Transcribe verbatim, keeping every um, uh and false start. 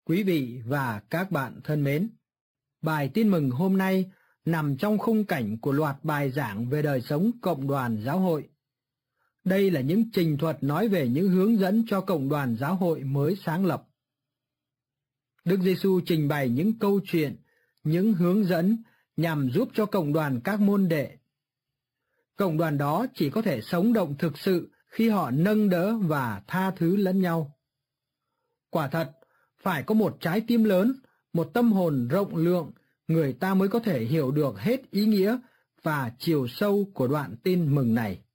Quý vị và các bạn thân mến, bài tin mừng hôm nay nằm trong khung cảnh của loạt bài giảng về đời sống cộng đoàn giáo hội. Đây là những trình thuật nói về những hướng dẫn cho cộng đoàn giáo hội mới sáng lập. Đức Giêsu trình bày những câu chuyện, những hướng dẫn nhằm giúp cho cộng đoàn các môn đệ. Cộng đoàn đó chỉ có thể sống động thực sự khi họ nâng đỡ và tha thứ lẫn nhau. Quả thật, phải có một trái tim lớn, một tâm hồn rộng lượng, người ta mới có thể hiểu được hết ý nghĩa và chiều sâu của đoạn tin mừng này.